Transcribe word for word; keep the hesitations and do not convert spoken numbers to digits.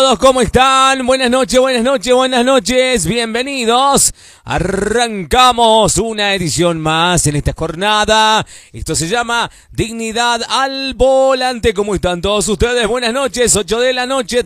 todos, ¿cómo están? Buenas noches, buenas noches, buenas noches. Bienvenidos. Arrancamos una edición más en esta jornada. Esto se llama Dignidad al Volante. ¿Cómo están todos ustedes? Buenas noches, ocho de la noche,